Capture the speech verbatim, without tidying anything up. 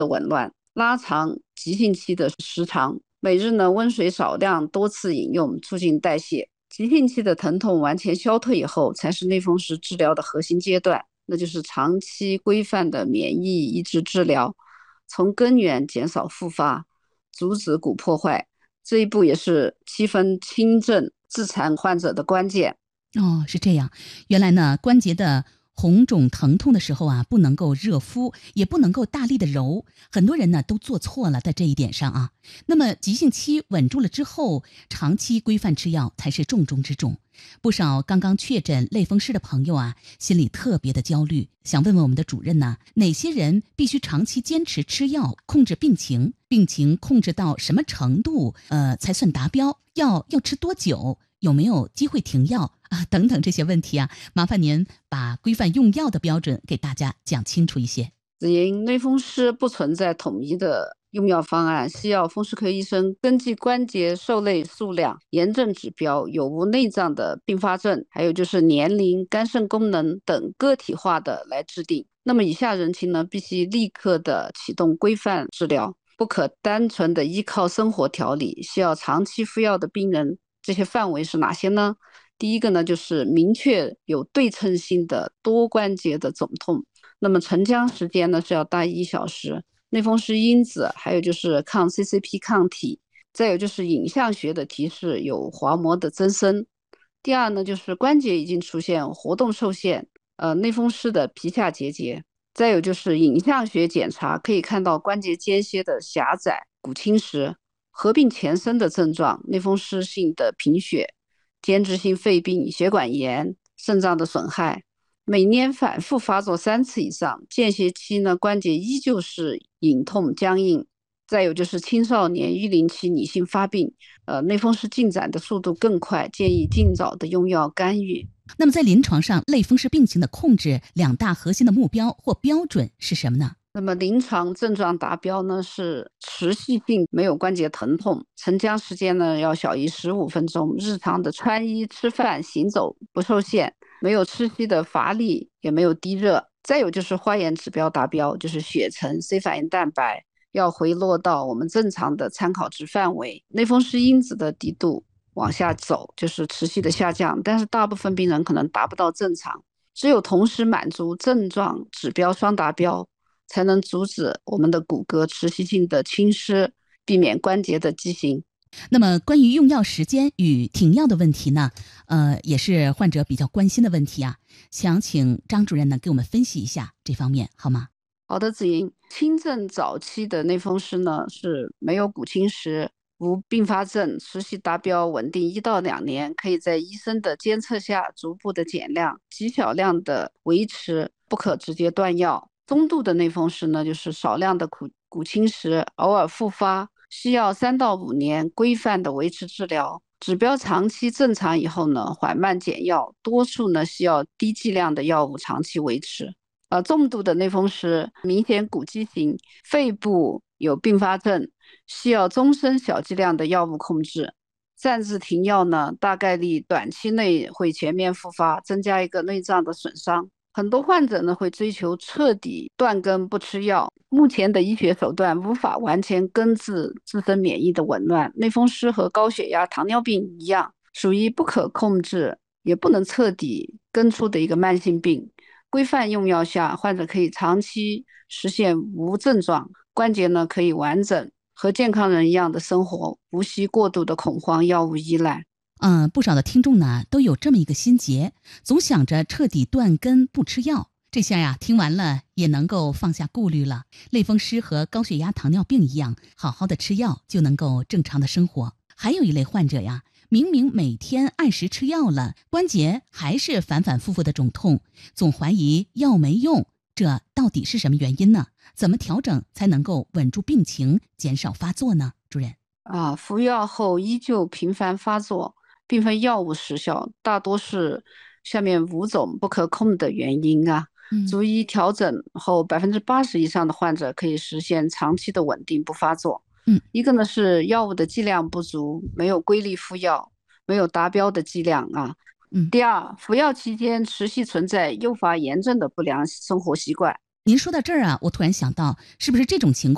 的紊乱，拉长急性期的时长。每日呢温水少量，多次饮用，促进代谢。急性期的疼痛完全消退以后，才是类风湿治疗的核心阶段，那就是长期规范的免疫抑制治疗，从根源减少复发，阻止骨破坏。这一步也是区分轻症自残患者的关键。 哦，是这样。原来呢，关节的红肿疼痛的时候啊，不能够热敷，也不能够大力的揉，很多人呢都做错了在这一点上啊。那么急性期稳住了之后，长期规范吃药才是重中之重。不少刚刚确诊类风湿的朋友啊，心里特别的焦虑，想问问我们的主任呢，哪些人必须长期坚持吃药控制病情？病情控制到什么程度，呃，才算达标？药要吃多久？有没有机会停药啊？等等这些问题啊，麻烦您把规范用药的标准给大家讲清楚一些。 子莹，类风湿不存在统一的用药方案，需要风湿科医生根据关节受累数量、炎症指标、有无内脏的并发症，还有就是年龄、肝肾功能等个体化的来制定。那么以下人群呢，必须立刻的启动规范治疗，不可单纯的依靠生活调理，需要长期服药的病人。这些范围是哪些呢？第一个呢，就是明确有对称性的多关节的肿痛，那么沉僵时间呢是要大于一小时，类风湿因子，还有就是抗 C C P 抗体，再有就是影像学的提示有滑膜的增生。第二呢，就是关节已经出现活动受限，呃，类风湿的皮下结节。再有就是影像学检查可以看到关节间歇的狭窄、骨侵蚀，合并前身的症状，类风湿性的贫血、间质性肺病、血管炎、肾脏的损害。每年反复发作三次以上，间歇期呢关节依旧是隐痛僵硬。再有就是青少年育龄期女性发病，呃，类风湿进展的速度更快，建议尽早的用药干预。 那么在临床上，类风湿病情的控制两大核心的目标或标准是什么呢？ 那么临床症状达标呢是持续性没有关节疼痛，沉僵时间呢要小于十五分钟，日常的穿衣、吃饭、行走不受限，没有窒息的乏力，也没有低热。再有就是化验指标达标，就是血沉、C 反应蛋白要回落到我们正常的参考值范围，类风湿因子的低度往下走，就是持续的下降，但是大部分病人可能达不到正常。只有同时满足症状指标双达标，才能阻止我们的骨骼持续性的侵蚀，避免关节的畸形。 那么关于用药时间与停药的问题呢，呃，也是患者比较关心的问题啊，想请张主任呢给我们分析一下这方面好吗？ 好的，子莹，轻症早期的类风湿呢是没有骨侵蚀，无并发症，持续达标稳定一到两年，可以在医生的监测下逐步的减量，极小量的维持，不可直接断药。中度的类风湿呢，就是少量的骨骨侵蚀，偶尔复发，需要三到五年规范的维持治疗。指标长期正常以后呢，缓慢减药，多数呢需要低剂量的药物长期维持。呃，重度的类风湿，明显骨畸形，肺部有并发症，需要终身小剂量的药物控制。暂时停药呢，大概率短期内会全面复发，增加一个内脏的损伤。很多患者呢会追求彻底断根不吃药，目前的医学手段无法完全根治自身免疫的紊乱。类风湿和高血压、糖尿病一样，属于不可控制也不能彻底根除的一个慢性病。规范用药下，患者可以长期实现无症状，关节呢可以完整，和健康人一样的生活，无需过度的恐慌、药物依赖。 嗯，不少的听众呢都有这么一个心结，总想着彻底断根不吃药。这下呀，听完了也能够放下顾虑了。类风湿和高血压、糖尿病一样，好好的吃药就能够正常的生活。还有一类患者呀，明明每天按时吃药了，关节还是反反复复的肿痛，总怀疑药没用，这到底是什么原因呢？怎么调整才能够稳住病情，减少发作呢？主任啊，服药后依旧频繁发作，并非药物失效，大多是下面五种不可控的原因啊。 嗯逐一调整后，百分之八十以上的患者可以实现长期的稳定不发作。 嗯一个呢是药物的剂量不足，没有规律服药，没有达标的剂量啊。 嗯， 第二，服药期间持续存在诱发炎症的不良生活习惯。 您说到这儿啊，我突然想到，是不是这种情况